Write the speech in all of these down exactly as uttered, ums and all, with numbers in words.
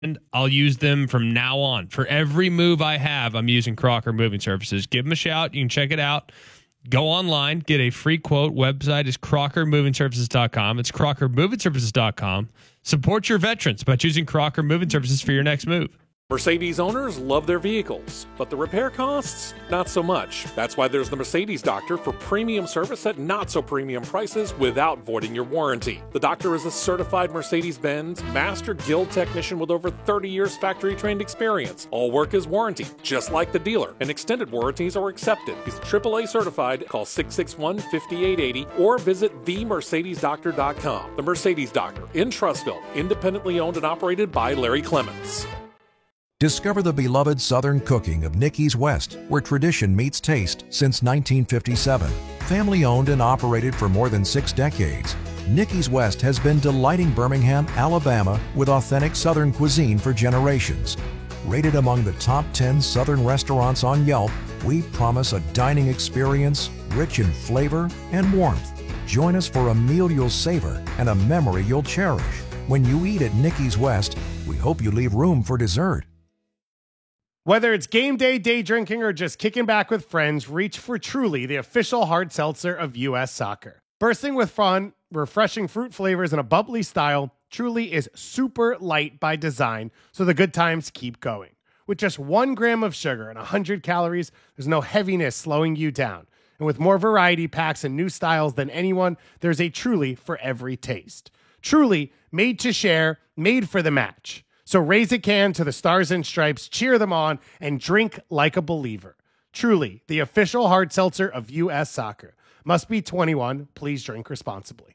And I'll use them from now on. For every move I have, I'm using Crocker Moving Services. Give them a shout. You can check it out. Go online, get a free quote. Website is crocker moving services dot com. It's crocker moving services dot com. Support your veterans by choosing Crocker Moving Services for your next move. Mercedes owners love their vehicles, but the repair costs, not so much. That's why there's the Mercedes Doctor for premium service at not so premium prices without voiding your warranty. The Doctor is a certified Mercedes-Benz Master Guild technician with over thirty years factory-trained experience. All work is warranty, just like the dealer, and extended warranties are accepted. He's triple A certified. Call six six one, five eight eight zero or visit the mercedes doctor dot com. The Mercedes Doctor in Trussville, independently owned and operated by Larry Clements. Discover the beloved Southern cooking of Nicky's West, where tradition meets taste since nineteen fifty-seven. Family owned and operated for more than six decades, Nicky's West has been delighting Birmingham, Alabama with authentic Southern cuisine for generations. Rated among the top ten Southern restaurants on Yelp, we promise a dining experience rich in flavor and warmth. Join us for a meal you'll savor and a memory you'll cherish. When you eat at Nicky's West, we hope you leave room for dessert. Whether it's game day, day drinking, or just kicking back with friends, reach for Truly, the official hard seltzer of U S Soccer. Bursting with fun, refreshing fruit flavors, and a bubbly style, Truly is super light by design, so the good times keep going. With just one gram of sugar and one hundred calories, there's no heaviness slowing you down. And with more variety packs and new styles than anyone, there's a Truly for every taste. Truly, made to share, made for the match. So raise a can to the Stars and Stripes, cheer them on, and drink like a believer. Truly, the official hard seltzer of U S Soccer. Must be twenty-one. Please drink responsibly.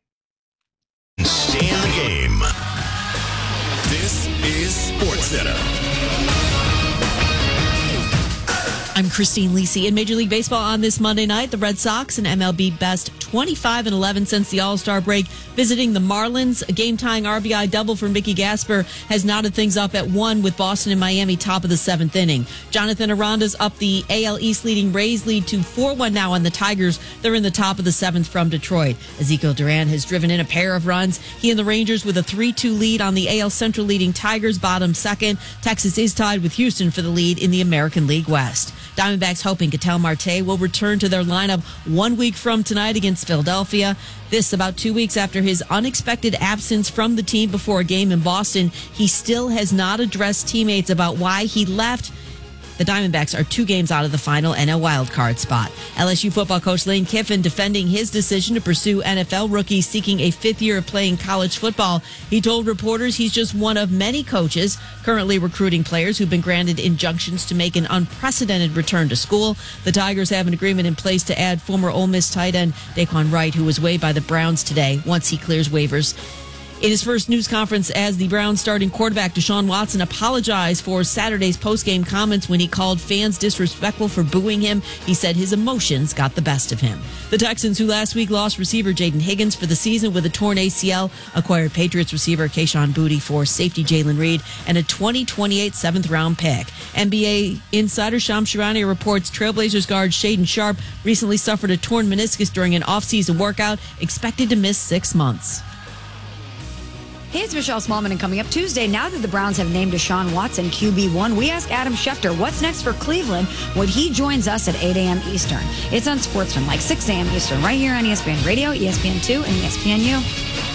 Stay in the game. This is SportsCenter. I'm Christine Lisi. In Major League Baseball on this Monday night, the Red Sox, an M L B best twenty-five and eleven since the All-Star break, visiting the Marlins. A game-tying R B I double for Mickey Gasper has knotted things up at one with Boston and Miami top of the seventh inning. Jonathan Aranda's up the A L East leading Rays lead to four one now on the Tigers. They're in the top of the seventh from Detroit. Ezekiel Duran has driven in a pair of runs. He and the Rangers with a three two lead on the A L Central leading Tigers, bottom second. Texas is tied with Houston for the lead in the American League West. Diamondbacks hoping Ketel Marte will return to their lineup one week from tonight against Philadelphia. This about two weeks after his unexpected absence from the team before a game in Boston. He still has not addressed teammates about why he left. The Diamondbacks are two games out of the final N L wildcard spot. L S U football coach Lane Kiffin defending his decision to pursue N F L rookies seeking a fifth year of playing college football. He told reporters he's just one of many coaches currently recruiting players who've been granted injunctions to make an unprecedented return to school. The Tigers have an agreement in place to add former Ole Miss tight end Daquan Wright, who was waived by the Browns today, once he clears waivers. In his first news conference as the Browns starting quarterback, Deshaun Watson apologized for Saturday's postgame comments when he called fans disrespectful for booing him. He said his emotions got the best of him. The Texans, who last week lost receiver Jaden Higgins for the season with a torn A C L, acquired Patriots receiver Kayshon Boutte for safety Jalen Reed and a twenty twenty-eight seventh round pick. N B A insider Shams Charania reports Trailblazers guard Shaedon Sharpe recently suffered a torn meniscus during an offseason workout, expected to miss six months. Hey, it's Michelle Smallman, and coming up Tuesday, now that the Browns have named Deshaun Watson Q B one, we ask Adam Schefter what's next for Cleveland when he joins us at eight a.m. Eastern. It's on Sportsman, like six a.m. Eastern, right here on E S P N Radio, E S P N two, and E S P N U.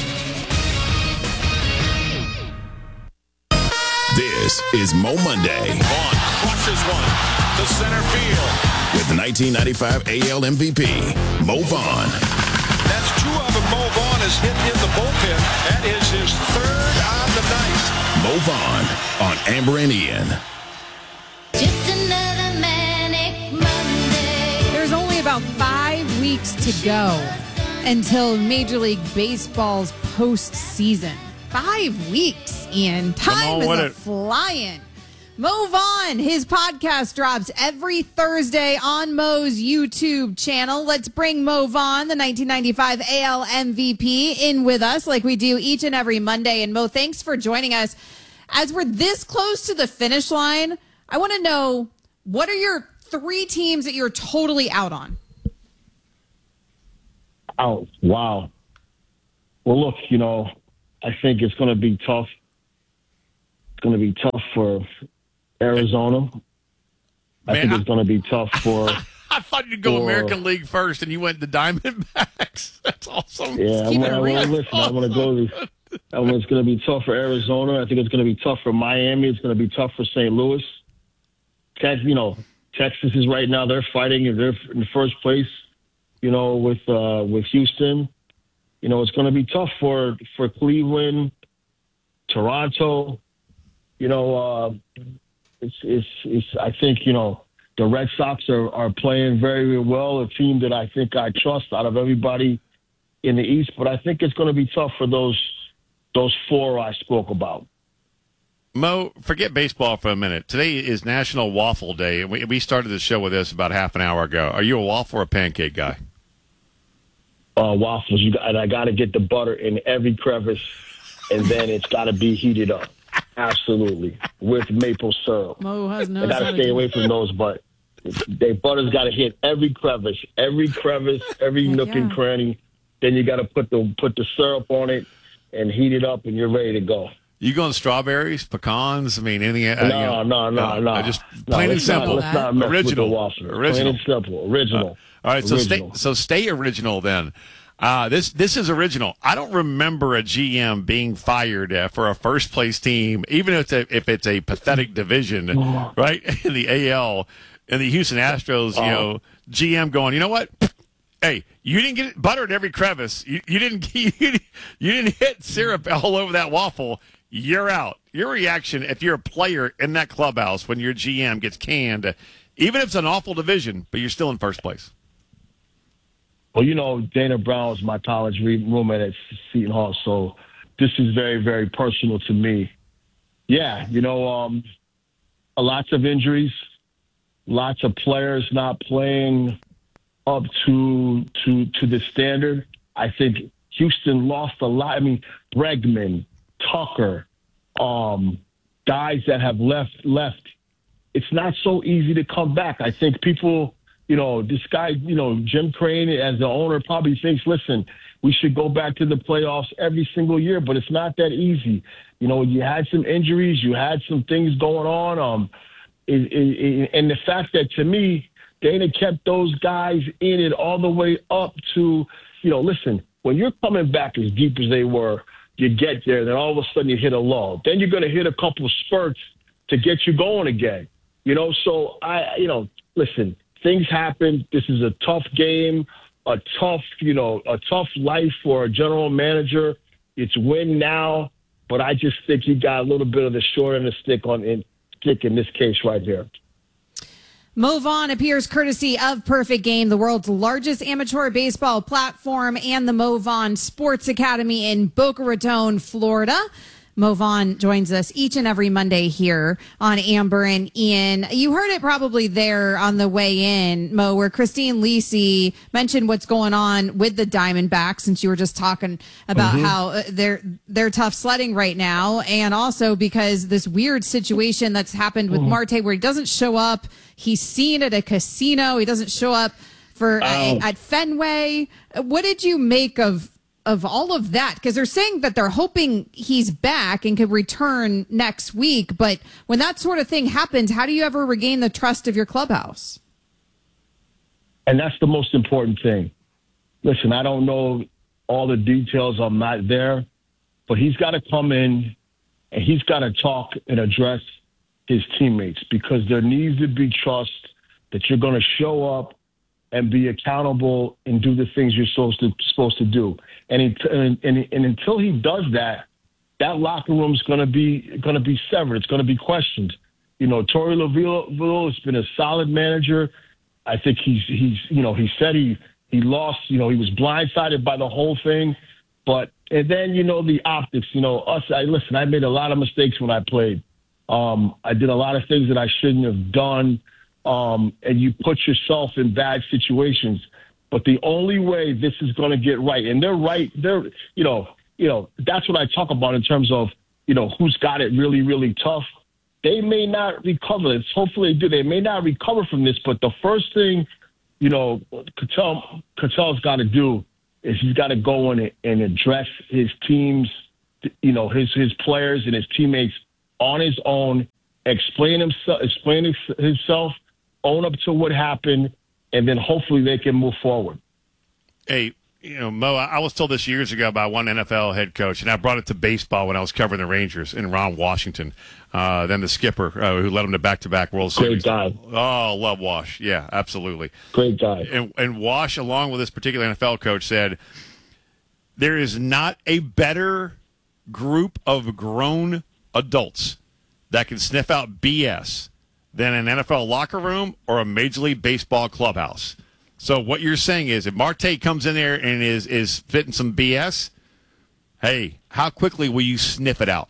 This is Mo Monday. Vaughn crushes one to center field. With the nineteen ninety-five A L M V P, Mo Vaughn. That's two of them. Mo Vaughn has hit in the bullpen. That is his third on the night. Mo Vaughn on Amber and Ian. Just another manic Monday. There's only about five weeks to go until Major League Baseball's postseason. Five weeks, Ian. Time is a flying. Mo Vaughn, his podcast drops every Thursday on Mo's YouTube channel. Let's bring Mo Vaughn, the nineteen ninety-five A L M V P, in with us like we do each and every Monday. And Mo, thanks for joining us. As we're this close to the finish line, I want to know, what are your three teams that you're totally out on? Oh, wow. Well, look, you know, I think it's going to be tough going to be tough for Arizona. I Man, think I- it's going to be tough for. I thought you'd go for, American League first, and you went the Diamondbacks. That's awesome. Yeah, I'm, Keep it I'm, real. listen, I'm going to go. I mean, it's going to be tough for Arizona. I think it's going to be tough for Miami. It's going to be tough for Saint Louis. Tex, you know, Texas is right now. They're fighting. They're in first place. You know, with uh, with Houston. You know, it's going to be tough for for Cleveland, Toronto. You know, uh, it's it's it's. I think you know. The Red Sox are, are playing very well, a team that I think I trust out of everybody in the East. But I think it's going to be tough for those those four I spoke about. Mo, forget baseball for a minute. Today is National Waffle Day, and we, we started the show with this about half an hour ago. Are you a waffle or a pancake guy? Uh, waffles, you got, and I got to get the butter in every crevice, and then it's got to be heated up. Absolutely, with maple syrup. Mo has no. I got to stay away from those, but they butter's got to hit every crevice, every crevice, every Heck nook yeah. and cranny. Then you got to put the put the syrup on it and heat it up, and you're ready to go. You going strawberries, pecans? I mean, anything? Uh, No, you know, no, no, no. Just No, plain and let's not- simple. let's not mess with Original. the waffle. Original. Plain and simple. Original. Uh, all right, so stay, Original. so stay original then. Uh, this this is original. I don't remember a G M being fired uh, for a first place team, even if it's a, if it's a pathetic division, right? In the A L, and the Houston Astros, you know, G M going, you know what? Hey, you didn't get butter in every crevice. You, you didn't you, didn't- you didn't hit syrup all over that waffle. You're out. Your reaction if you're a player in that clubhouse when your G M gets canned, even if it's an awful division, but you're still in first place. Well, you know, Dana Brown was my college re- roommate at Seton Hall, so this is very, very personal to me. Yeah, you know, um, lots of injuries, lots of players not playing up to to to the standard. I think Houston lost a lot. I mean, Bregman, Tucker, um, guys that have left left. It's not so easy to come back. I think people. You know, this guy, you know, Jim Crane, as the owner, probably thinks, listen, we should go back to the playoffs every single year, but it's not that easy. You know, you had some injuries, you had some things going on. Um, it, it, it, and the fact that, to me, Dana kept those guys in it all the way up to, you know, listen, when you're coming back as deep as they were, you get there, then all of a sudden you hit a lull. Then you're going to hit a couple of spurts to get you going again. You know, so I, you know, listen, things happen. This is a tough game, a tough, you know, a tough life for a general manager. It's win now, but I just think he got a little bit of the short end of the stick on in stick in this case right here. Mo Vaughn appears courtesy of Perfect Game, the world's largest amateur baseball platform, and the Mo Vaughn Sports Academy in Boca Raton, Florida. Mo Vaughn joins us each and every Monday here on Amber and Ian. You heard it probably there on the way in, Mo, where Christine Lisi mentioned what's going on with the Diamondbacks, since you were just talking about mm-hmm. how uh, they're they're tough sledding right now, and also because this weird situation that's happened with mm. Marte, where he doesn't show up. He's seen at a casino. He doesn't show up for oh. uh, at Fenway. What did you make of? of all of that? Because they're saying that they're hoping he's back and could return next week. But when that sort of thing happens, how do you ever regain the trust of your clubhouse? And that's the most important thing. Listen, I don't know all the details. I'm not there. But he's got to come in and he's got to talk and address his teammates, because there needs to be trust that you're going to show up and be accountable and do the things you're supposed to supposed to do. And, he, and, and, and until he does that, that locker room's going to be going to be severed. It's going to be questioned. You know, Torey Lovullo has been a solid manager. I think he's he's you know he said he he lost. You know, he was blindsided by the whole thing. But and then you know the optics. You know, us. I listen. I made a lot of mistakes when I played. Um, I did a lot of things that I shouldn't have done. Um, and you put yourself in bad situations. But the only way this is going to get right, and they're right, they're, you know, you know, that's what I talk about in terms of, you know, who's got it really, really tough. They may not recover. It's hopefully they do. They may not recover from this, but the first thing, you know, Cattell, Cattell's got to do is he's got to go in and address his teams, you know, his his players and his teammates on his own, explain himself, explain himself, own up to what happened, and then hopefully they can move forward. Hey, you know, Mo, I was told this years ago by one N F L head coach, and I brought it to baseball when I was covering the Rangers in Ron Washington, uh, then the skipper uh, who led them to back-to-back World Series. Great guy. Oh, love Wash. Yeah, absolutely. Great guy. And, and Wash, along with this particular N F L coach, said, there is not a better group of grown adults that can sniff out B S than an N F L locker room or a Major League Baseball clubhouse. So what you're saying is if Marte comes in there and is, is fitting some B S, hey, how quickly will you sniff it out?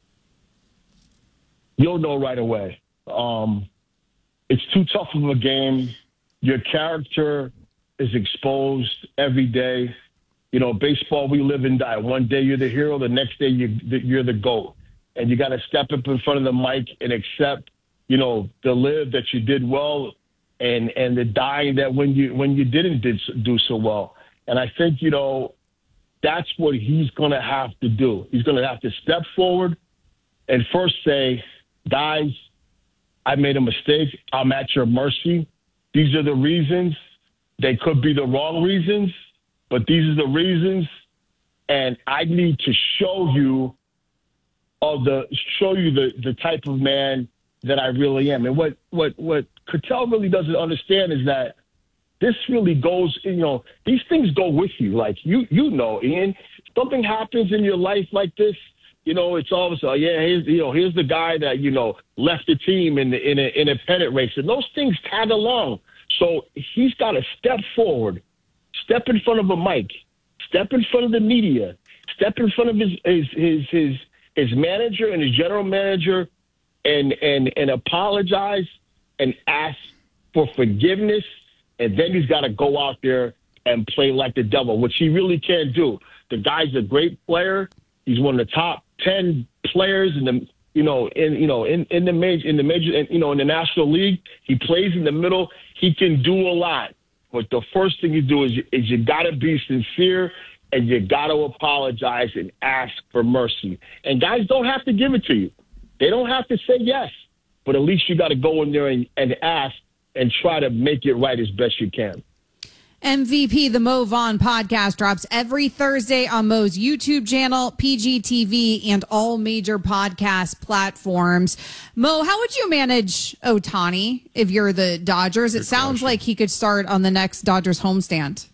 You'll know right away. Um, it's too tough of a game. Your character is exposed every day. You know, baseball, we live and die. One day you're the hero, the next day you, you're the GOAT. And you got to step up in front of the mic and accept, you know, the live that you did well and, and the dying that when you when you didn't did, do so well. And I think, you know, that's what he's going to have to do. He's going to have to step forward and first say, guys, I made a mistake. I'm at your mercy. These are the reasons. They could be the wrong reasons, but these are the reasons. And I need to show you of the show you the, the type of man that I really am. And what, what, what Cattell really doesn't understand is that this really goes, you know, these things go with you. Like, you, you know, Ian, something happens in your life like this, you know, it's all of a sudden, yeah, here's, you know, here's the guy that, you know, left the team in, the, in, a, in a pennant race. And those things tag along. So he's got to step forward, step in front of a mic, step in front of the media, step in front of his, his, his, his, his manager and his general manager and, and, and apologize and ask for forgiveness. And then he's got to go out there and play like the devil, which he really can't do. The guy's a great player. He's one of the top ten players in the, you know, in, you know, in, in the major, in the major, in, you know, in the National League. He plays in the middle. He can do a lot. But the first thing you do is, is you got to be sincere and you got to apologize and ask for mercy. And guys don't have to give it to you. They don't have to say yes. But at least you got to go in there and, and ask and try to make it right as best you can. M V P, the Mo Vaughn podcast, drops every Thursday on Mo's YouTube channel, P G T V, and all major podcast platforms. Mo, how would you manage Ohtani if you're the Dodgers? It Good sounds question. like he could start on the next Dodgers homestand.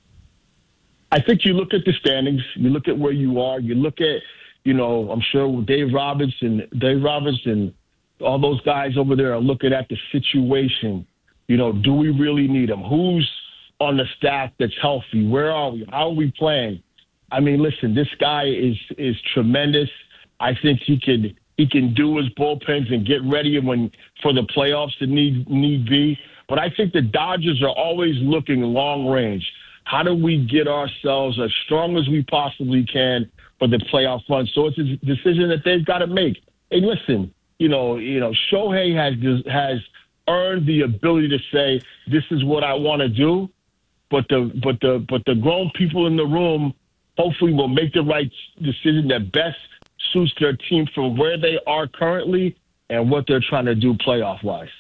I think you look at the standings, you look at where you are, you look at, you know, I'm sure Dave Robertson, Dave Robertson, all those guys over there are looking at the situation. You know, do we really need him? Who's on the staff that's healthy? Where are we? How are we playing? I mean, listen, this guy is is tremendous. I think he could he can do his bullpens and get ready when for the playoffs that need need be. But I think the Dodgers are always looking long range. How do we get ourselves as strong as we possibly can for the playoff run? So it's a decision that they've got to make. Hey, listen, you know, you know, Shohei has has earned the ability to say, this is what I want to do. But the but the but the grown people in the room hopefully will make the right decision that best suits their team from where they are currently and what they're trying to do playoff wise.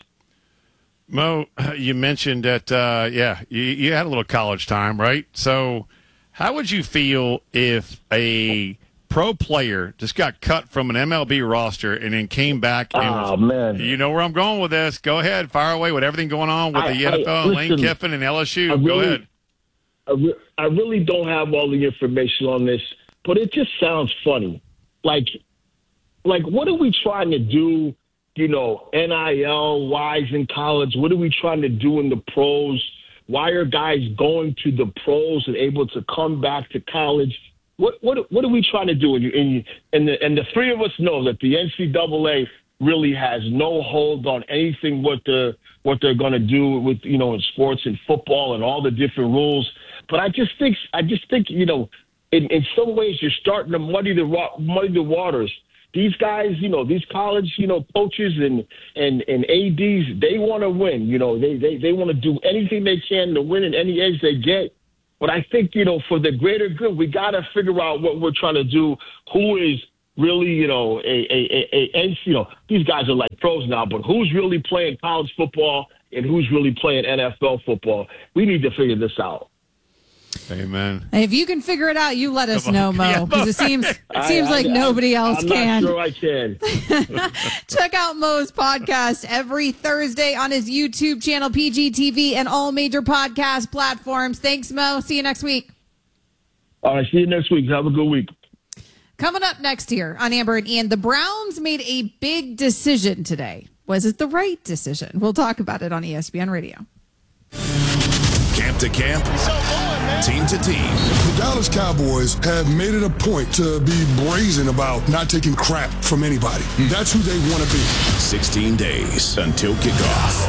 Mo, you mentioned that, uh, yeah, you, you had a little college time, right? So how would you feel if a pro player just got cut from an M L B roster and then came back? And oh, was, man. You know where I'm going with this. Go ahead. Fire away with everything going on with I, the N F L I, and listen, Lane Kiffin and L S U. Really, Go ahead. I, re- I really don't have all the information on this, but it just sounds funny. Like, like what are we trying to do? You know, N I L wise in college. What are we trying to do in the pros? Why are guys going to the pros and able to come back to college? What what what are we trying to do? And and, and the and the three of us know that the N C double A really has no hold on anything what the what they're going to do with, you know, in sports and football and all the different rules. But I just think I just think you know, in, in some ways you're starting to muddy the muddy the waters. These guys, you know, these college, you know, coaches and and, and A Ds, they want to win. You know, they they, they want to do anything they can to win in any edge they get. But I think, you know, for the greater good, we got to figure out what we're trying to do, who is really, you know, a, a, a, a, you know, these guys are like pros now, but who's really playing college football and who's really playing N F L football? We need to figure this out. Amen. If you can figure it out, you let us know, Mo, because it seems it seems I, like I, nobody else I'm can. not sure I can. Check out Mo's podcast every Thursday on his YouTube channel, P G T V, and all major podcast platforms. Thanks, Mo. See you next week. All right, see you next week. Have a good week. Coming up next here on Amber and Ian, the Browns made a big decision today. Was it the right decision? We'll talk about it on E S P N Radio. Camp to camp, team to team. The Dallas Cowboys have made it a point to be brazen about not taking crap from anybody. That's who they want to be. sixteen days until kickoff.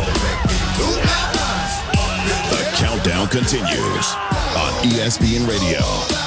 The countdown continues on E S P N Radio.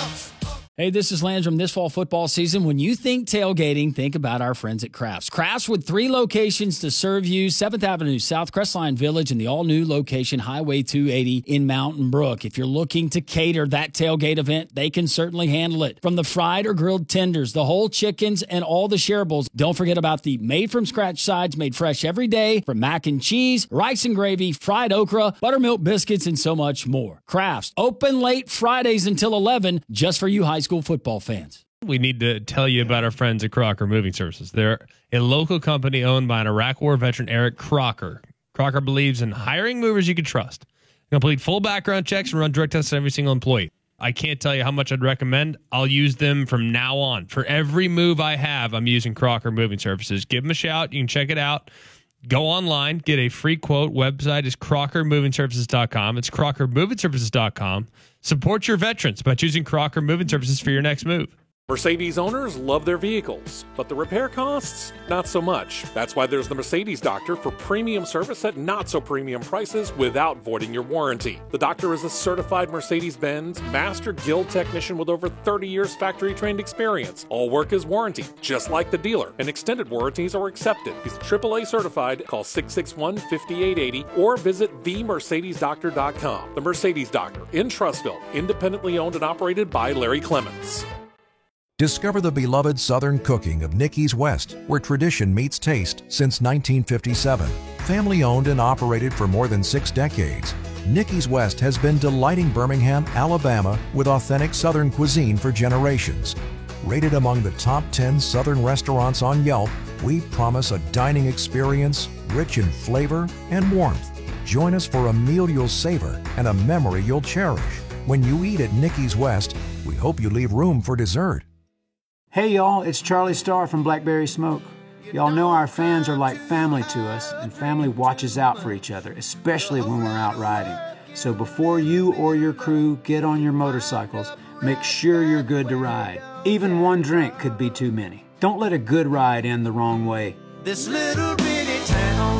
Hey, this is Landrum. This fall football season, when you think tailgating, think about our friends at Crafts. Crafts with three locations to serve you, seventh Avenue South, Crestline Village, and the all-new location, Highway two eighty in Mountain Brook. If you're looking to cater that tailgate event, they can certainly handle it. From the fried or grilled tenders, the whole chickens, and all the shareables. Don't forget about the made-from-scratch sides made fresh every day, from mac and cheese, rice and gravy, fried okra, buttermilk biscuits, and so much more. Crafts, open late Fridays until eleven, just for you high school football fans. We need to tell you about our friends at Crocker Moving Services. They're a local company owned by an Iraq War veteran, Eric Crocker. Crocker believes in hiring movers you can trust. Complete full background checks and run direct tests on every single employee. I can't tell you how much I'd recommend. I'll use them from now on. For every move I have, I'm using Crocker Moving Services. Give them a shout. You can check it out. Go online, get a free quote. Website is crocker moving services dot com. It's crocker moving services dot com. Support your veterans by choosing Crocker Moving Services for your next move. Mercedes owners love their vehicles, but the repair costs, not so much. That's why there's the Mercedes Doctor for premium service at not so premium prices without voiding your warranty. The doctor is a certified Mercedes-Benz Master Guild technician with over thirty years factory trained experience. All work is warranted, just like the dealer, and extended warranties are accepted. He's triple A certified. Call six six one, five eight eight zero or visit the mercedes doctor dot com. The Mercedes Doctor in Trussville, independently owned and operated by Larry Clements. Discover the beloved Southern cooking of Nicky's West, where tradition meets taste since nineteen fifty-seven. Family owned and operated for more than six decades, Nicky's West has been delighting Birmingham, Alabama with authentic Southern cuisine for generations. Rated among the top ten Southern restaurants on Yelp, we promise a dining experience rich in flavor and warmth. Join us for a meal you'll savor and a memory you'll cherish. When you eat at Nicky's West, we hope you leave room for dessert. Hey y'all, it's Charlie Starr from Blackberry Smoke. Y'all know our fans are like family to us, and family watches out for each other, especially when we're out riding. So before you or your crew get on your motorcycles, make sure you're good to ride. Even one drink could be too many. Don't let a good ride end the wrong way. This little bitty town,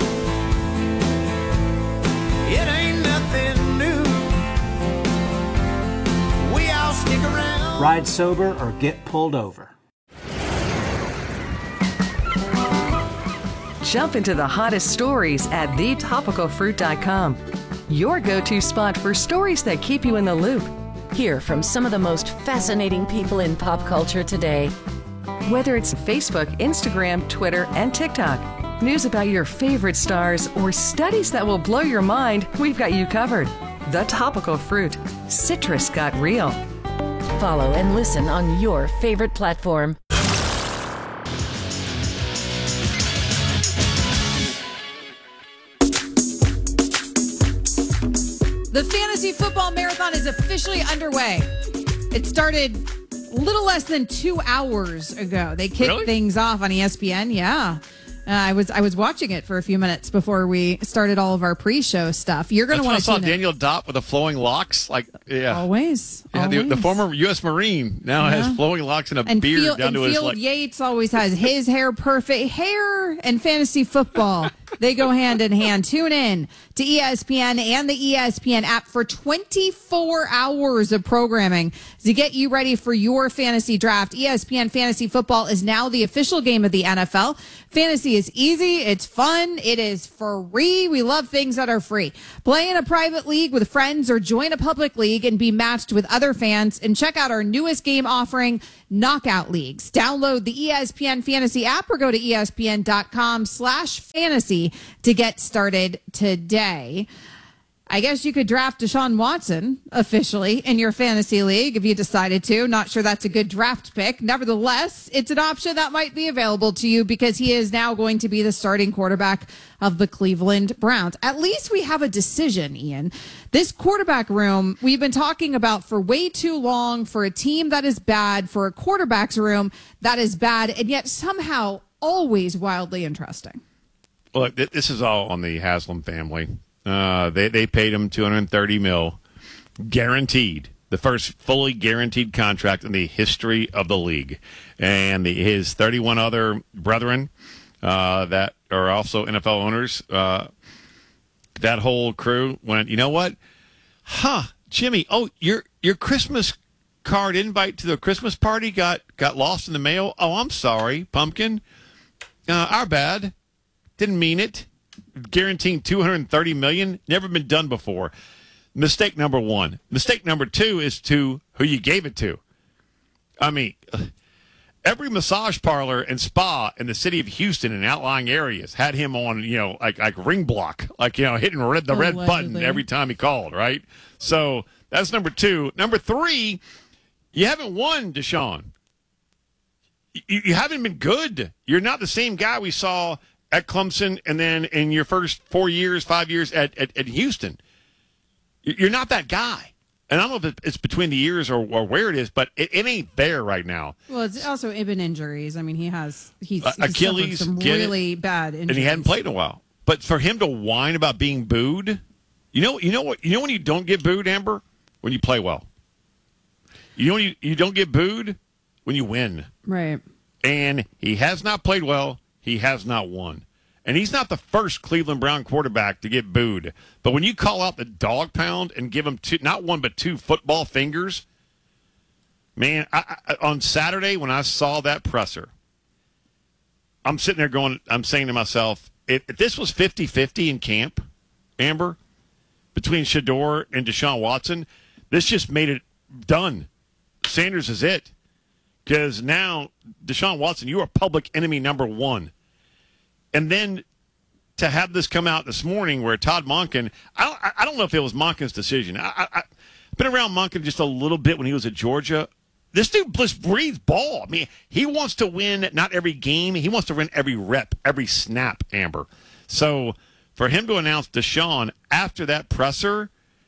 it ain't nothing new. We all stick around. Ride sober or get pulled over. Jump into the hottest stories at the topical fruit dot com. Your go-to spot for stories that keep you in the loop. Hear from some of the most fascinating people in pop culture today. Whether it's Facebook, Instagram, Twitter, and TikTok, news about your favorite stars, or studies that will blow your mind, we've got you covered. The Topical Fruit. Citrus got real. Follow and listen on your favorite platform. The Fantasy Football Marathon is officially underway. It started a little less than two hours ago. They kicked Really? things off on E S P N. Yeah. Uh, I was I was watching it for a few minutes before we started all of our pre-show stuff. You're going to want to I saw tune in. Daniel Dopp with the flowing locks. Like, yeah. Always. Yeah, the, always. the former U S Marine now Yeah. has flowing locks and a And beard Field, down and to his Field like. Yates always has his hair perfect. Hair and fantasy football. They go hand in hand. Tune in to E S P N and the E S P N app for twenty-four hours of programming to get you ready for your fantasy draft. E S P N Fantasy Football is now the official game of the N F L. Fantasy is easy. It's fun. It is free. We love things that are free. Play in a private league with friends or join a public league and be matched with other fans. And check out our newest game offering, Knockout Leagues. Download the E S P N Fantasy app or go to E S P N dot com slash fantasy to get started today. I guess you could draft Deshaun Watson officially in your fantasy league if you decided to. Not sure that's a good draft pick. Nevertheless, it's an option that might be available to you because he is now going to be the starting quarterback of the Cleveland Browns. At least we have a decision, Ian. This quarterback room we've been talking about for way too long, for a team that is bad, for a quarterback's room that is bad, and yet somehow always wildly interesting. Look, this is all on the Haslam family. Uh, they they paid him two hundred thirty mil, guaranteed, the first fully guaranteed contract in the history of the league, and the, his thirty-one other brethren uh, that are also N F L owners. Uh, that whole crew went, you know what? Huh, Jimmy? Oh, your your Christmas card invite to the Christmas party got got lost in the mail. Oh, I'm sorry, Pumpkin. Uh, our bad. Didn't mean it. Guaranteeing two hundred thirty million dollars, never been done before. Mistake number one. Mistake number two is to who you gave it to. I mean, every massage parlor and spa in the city of Houston and outlying areas had him on, you know, like like ring block, like, you know, hitting red, the red button every time he called, right? So that's number two. Number three, you haven't won, Deshaun. You, you haven't been good. You're not the same guy we saw at Clemson, and then in your first four years, five years at, at, at Houston. You're not that guy. And I don't know if it's between the years or, or where it is, but it, it ain't there right now. Well, it's also been injuries. I mean, he has he's, uh, he's Achilles, some really it, bad injuries. And he hadn't played in a while. But for him to whine about being booed, you know, you know what? You know when you don't get booed, Amber? When you play well. You know when you, you don't get booed? When you win. Right. And he has not played well. He has not won. And he's not the first Cleveland Brown quarterback to get booed. But when you call out the dog pound and give him two, not one but two football fingers, man, I, I, on Saturday when I saw that presser, I'm sitting there going, I'm saying to myself, if, if this was fifty-fifty in camp, Amber, between Shedeur and Deshaun Watson, this just made it done. Sanders is it. Because now, Deshaun Watson, you are public enemy number one. And then to have this come out this morning where Todd Monken, I don't, I don't know if it was Monken's decision. I, I, I've been around Monken just a little bit when he was at Georgia. This dude just breathes ball. I mean, he wants to win not every game. He wants to win every rep, every snap, Amber. So for him to announce Deshaun after that presser,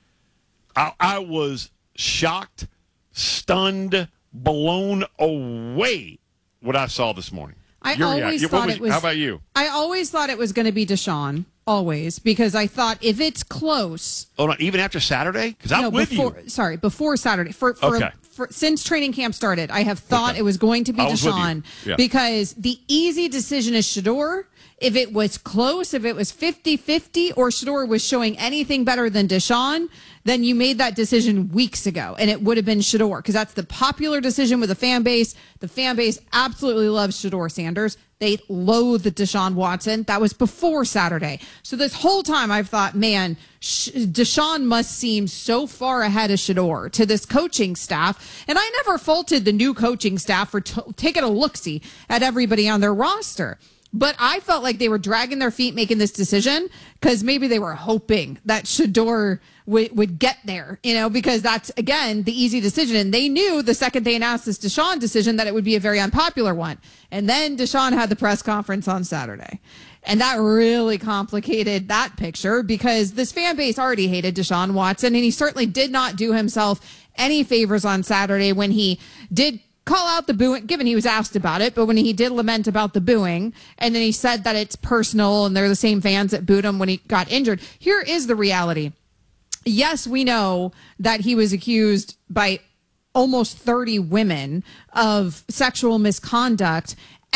I, I was shocked, stunned, blown away what I saw this morning. I You're, always yeah. thought was, it was. How about you? I always thought it was going to be Deshaun, always, because I thought if it's close. Oh, no, even after Saturday? Because I'm no, with before, you. Sorry, before Saturday. For, for, okay. for since training camp started, I have thought okay. it was going to be I was Deshaun yeah. because the easy decision is Shedeur. If it was close, if it was fifty-fifty, or Shedeur was showing anything better than Deshaun, then you made that decision weeks ago, and it would have been Shedeur, because that's the popular decision with the fan base. The fan base absolutely loves Shedeur Sanders. They loathe Deshaun Watson. That was before Saturday. So this whole time I've thought, man, Deshaun must seem so far ahead of Shedeur to this coaching staff. And I never faulted the new coaching staff for t- taking a look-see at everybody on their roster. But I felt like they were dragging their feet making this decision because maybe they were hoping that Shedeur would, would get there, you know, because that's, again, the easy decision. And they knew the second they announced this Deshaun decision that it would be a very unpopular one. And then Deshaun had the press conference on Saturday. And that really complicated that picture because this fan base already hated Deshaun Watson. And he certainly did not do himself any favors on Saturday when he did call out the booing, given he was asked about it, but when he did lament about the booing, and then he said that it's personal and they're the same fans that booed him when he got injured. Here is the reality. Yes, we know that he was accused by almost thirty women of sexual misconduct, and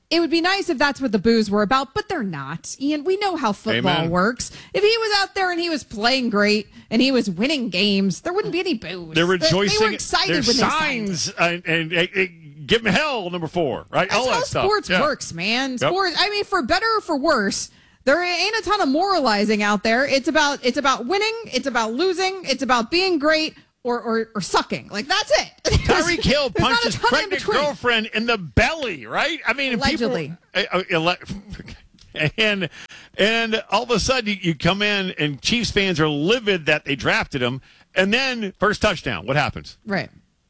it would be nice if that's what the boos were about, but they're not. Ian, we know how football Amen. works. If he was out there and he was playing great and he was winning games, there wouldn't be any boos. They're rejoicing. They were excited There's when signs they signed. and, and, and, and give him hell, number four, right? That's All how that stuff. sports Yeah. works, man. Yep. Sports. I mean, for better or for worse, there ain't a ton of moralizing out there. It's about it's about winning. It's about losing. It's about being great or or, or sucking. Like that's it. Tyreek Hill There's not punched a his ton in pregnant between. girlfriend in the belly, right? I mean, and Allegedly. People, uh, uh, ele- and and all of a sudden you, you come in and Chiefs fans are livid that they drafted him, and then first touchdown, what happens? Right.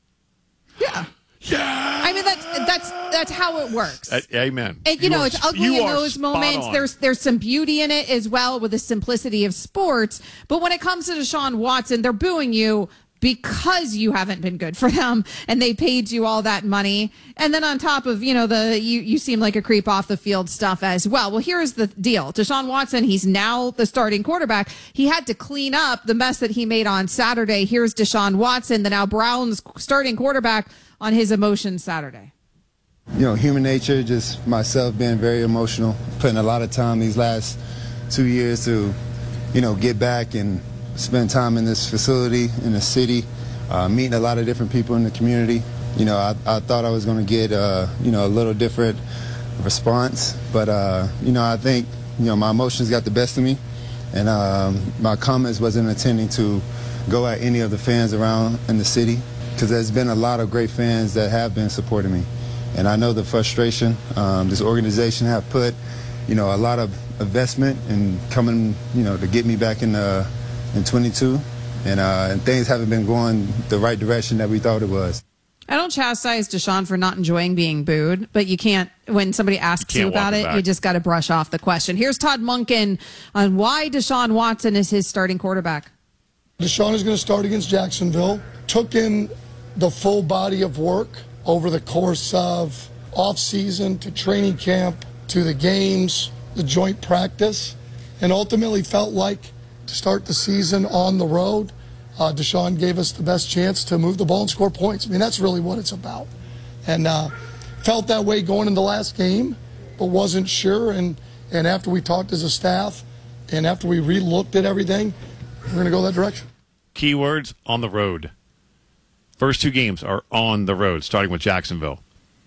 Yeah. Yeah. I mean that's that's that's how it works. Uh, amen. And you, know, are it's ugly you in are those spot moments. on. There's there's some beauty in it as well with the simplicity of sports. But when it comes to Deshaun Watson, they're booing you because you haven't been good for them and they paid you all that money. And then on top of, you know, the you, you seem like a creep off the field stuff as well. Well, here's the deal. Deshaun Watson, he's now the starting quarterback. He had to clean up the mess that he made on Saturday. Here's Deshaun Watson, the now Browns starting quarterback, on his emotions Saturday. You know, human nature, just myself being very emotional, putting a lot of time these last two years to, you know, get back and spend time in this facility, in the city, uh, meeting a lot of different people in the community. You know, I, I thought I was going to get, uh, you know, a little different response, but, uh, you know, I think, you know, my emotions got the best of me, and um, my comments wasn't intending to go at any of the fans around in the city, because there's been a lot of great fans that have been supporting me. And I know the frustration um, this organization have put, you know, a lot of investment in coming, you know, to get me back in the, in twenty-two. And, uh, and things haven't been going the right direction that we thought it was. I don't chastise Deshaun for not enjoying being booed, but you can't, when somebody asks you, you about it, back. You just got to brush off the question. Here's Todd Monken on why Deshaun Watson is his starting quarterback. Deshaun is going to start against Jacksonville. Took in the full body of work over the course of off-season to training camp to the games, the joint practice, and ultimately felt like to start the season on the road, uh, Deshaun gave us the best chance to move the ball and score points. I mean, that's really what it's about. And uh, felt that way going into the last game, but wasn't sure. And, and after we talked as a staff and after we re-looked at everything, we're going to go that direction. Keywords: on the road. First two games are on the road, starting with Jacksonville.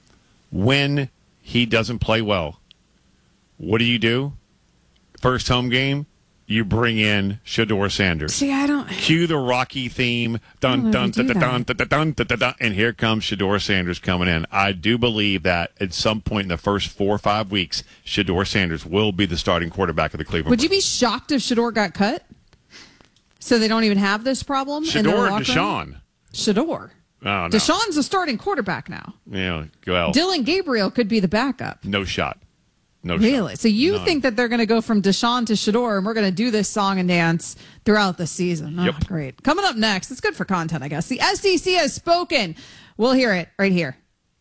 When he doesn't play well, what do you do? First home game, you bring in Shedeur Sanders. See, I don't... Cue the Rocky theme. Dun, dun, dun, dun, dun, dun, dun, dun, dun, dun, dun, and here comes Shedeur Sanders coming in. I do believe that at some point in the first four or five weeks, Shedeur Sanders will be the starting quarterback of the Cleveland Would you Browns. be shocked if Shedeur got cut? So they don't even have this problem in their Shedeur or locker room? Deshaun? Shedeur. Oh, no. Deshaun's a starting quarterback now. Yeah, well, Dylan Gabriel could be the backup. no shot. No Really? shot. So you None. think that they're going to go from Deshaun to Shedeur, and we're going to do this song and dance throughout the season? Oh, Yep. great. Coming up next, it's good for content, I guess. The S E C has spoken. We'll hear it right here.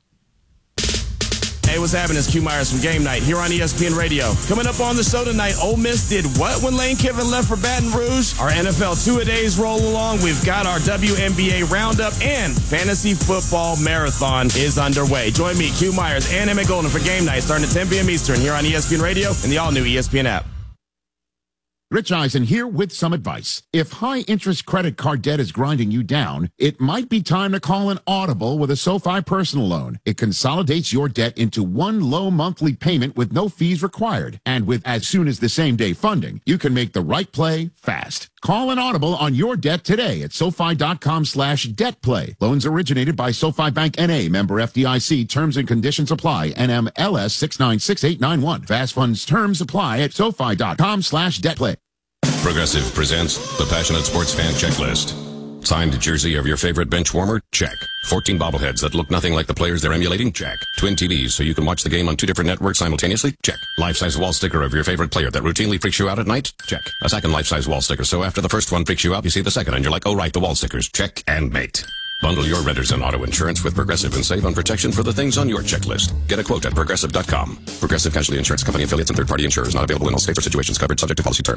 Hey, what's happening? It's Q Myers from Game Night here on E S P N Radio. Coming up on the show tonight, Ole Miss did what when Lane Kiffin left for Baton Rouge? Our N F L two-a-days roll along. We've got our W N B A roundup, and Fantasy Football Marathon is underway. Join me, Q Myers, and Emmett Golden for Game Night starting at ten p.m. Eastern here on E S P N Radio and the all-new E S P N app. Rich Eisen here with some advice. If high-interest credit card debt is grinding you down, it might be time to call an Audible with a SoFi personal loan. It consolidates your debt into one low monthly payment with no fees required. And with as soon as the same day funding, you can make the right play fast. Call an Audible on your debt today at SoFi.com slash debt play. Loans originated by SoFi Bank N A, member F D I C. Terms and conditions apply. N M L S six nine six eight nine one. Fast funds terms apply at SoFi.com slash debt play. Progressive presents the Passionate Sports Fan Checklist. Signed jersey of your favorite bench warmer? Check. fourteen bobbleheads that look nothing like the players they're emulating? Check. Twin T Vs so you can watch the game on two different networks simultaneously? Check. Life-size wall sticker of your favorite player that routinely freaks you out at night? Check. A second life-size wall sticker so after the first one freaks you out, you see the second and you're like, oh right, the wall stickers. Check and mate. Bundle your renters and auto insurance with Progressive and save on protection for the things on your checklist. Get a quote at Progressive dot com. Progressive Casualty Insurance Company affiliates and third-party insurers not available in all states or situations covered subject to policy terms.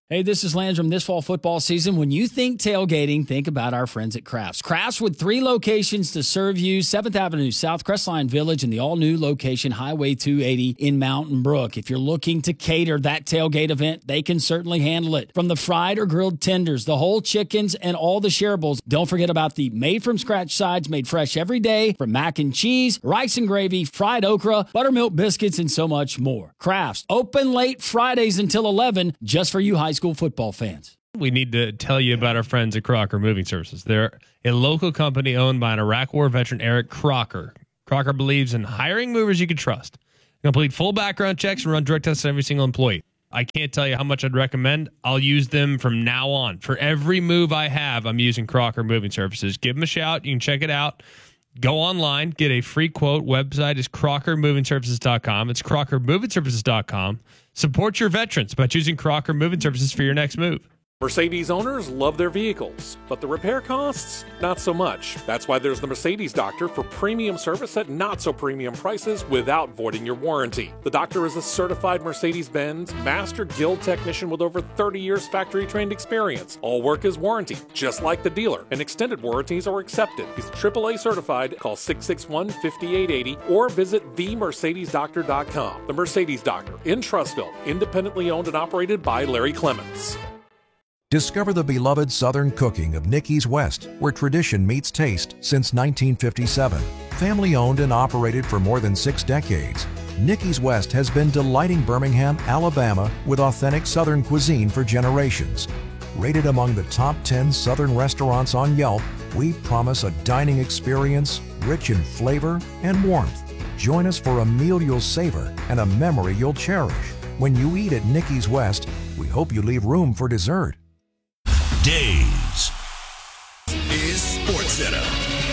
Hey, this is Landrum. This fall football season, when you think tailgating, think about our friends at Crafts. Crafts with three locations to serve you, seventh Avenue South, Crestline Village, and the all-new location, Highway two eighty in Mountain Brook. If you're looking to cater that tailgate event, they can certainly handle it. From the fried or grilled tenders, the whole chickens, and all the shareables. Don't forget about the made-from-scratch sides made fresh every day, from mac and cheese, rice and gravy, fried okra, buttermilk biscuits, and so much more. Crafts, open late Fridays until eleven, just for you high school football fans. We need to tell you about our friends at Crocker Moving Services. They're a local company owned by an Iraq War veteran, Eric Crocker. Crocker believes in hiring movers you can trust. Complete full background checks and run drug tests on every single employee. I can't tell you how much I'd recommend. I'll use them from now on. For every move I have, I'm using Crocker Moving Services. Give them a shout. You can check it out. Go online, get a free quote. Website is crocker moving services dot com. It's crocker moving services dot com. Support your veterans by choosing Crocker Moving Services for your next move. Mercedes owners love their vehicles, but the repair costs, not so much. That's why there's the Mercedes Doctor for premium service at not so premium prices without voiding your warranty. The Doctor is a certified Mercedes-Benz Master Guild technician with over thirty years factory-trained experience. All work is warranted, just like the dealer, and extended warranties are accepted. He's triple A certified. Call six six one, five eight eight zero or visit the mercedes doctor dot com. The Mercedes Doctor in Trussville, independently owned and operated by Larry Clements. Discover the beloved Southern cooking of Nicky's West, where tradition meets taste since nineteen fifty-seven. Family owned and operated for more than six decades, Nicky's West has been delighting Birmingham, Alabama with authentic Southern cuisine for generations. Rated among the top ten Southern restaurants on Yelp, we promise a dining experience rich in flavor and warmth. Join us for a meal you'll savor and a memory you'll cherish. When you eat at Nicky's West, we hope you leave room for dessert. Days is Sports Center.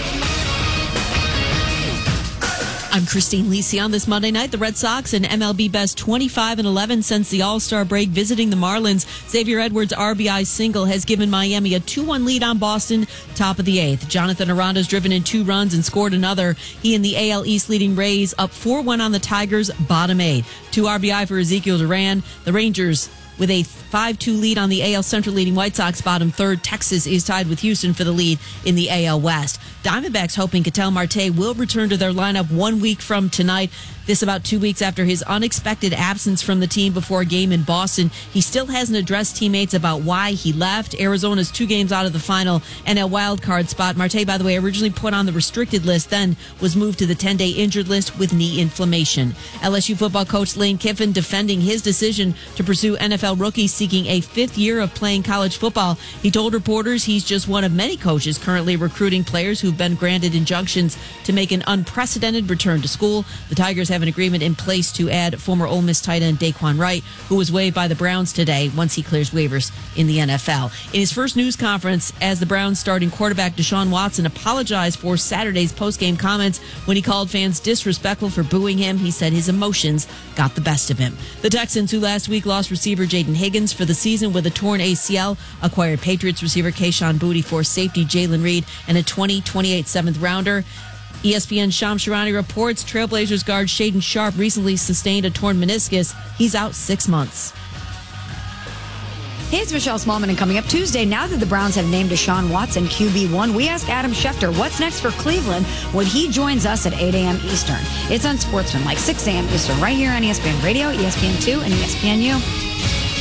I'm Christine Lisi. On this Monday night, the Red Sox and M L B best twenty-five and eleven since the All-Star break visiting the Marlins. Xavier Edwards' R B I single has given Miami a two one lead on Boston, top of the eighth. Jonathan Aranda's driven in two runs and scored another. He and the A L East leading Rays up four one on the Tigers, bottom eight. Two R B I for Ezekiel Duran. The Rangers with a five two lead on the A L Central leading White Sox, bottom third. Texas is tied with Houston for the lead in the A L West. Diamondbacks hoping Ketel Marte will return to their lineup one week from tonight. This about two weeks after his unexpected absence from the team before a game in Boston. He still hasn't addressed teammates about why he left. Arizona's two games out of the final and a wild card spot. Marte, by the way, originally put on the restricted list, then was moved to the ten-day injured list with knee inflammation. L S U football coach Lane Kiffin defending his decision to pursue N F L rookies seeking a fifth year of playing college football. He told reporters he's just one of many coaches currently recruiting players who've been granted injunctions to make an unprecedented return to school. The Tigers have an agreement in place to add former Ole Miss tight end Daquan Wright, who was waived by the Browns today once he clears waivers in the N F L. In his first news conference as the Browns starting quarterback, Deshaun Watson apologized for Saturday's postgame comments when he called fans disrespectful for booing him. He said his emotions got the best of him. The Texans, who last week lost receiver Jaden Higgins for the season with a torn A C L, acquired Patriots receiver Kayshon Boutte for safety Jalen Reed and a twenty twenty-eight seventh rounder. E S P N's Shams Charania reports Trailblazers guard Shaden Sharp recently sustained a torn meniscus. He's out six months. Hey, it's Michelle Smallman, and coming up Tuesday, now that the Browns have named Deshaun Watson Q B one, we ask Adam Schefter what's next for Cleveland when he joins us at eight a.m. Eastern. It's on Sportsman, like six a.m. Eastern, right here on E S P N Radio, E S P N two, and E S P N U.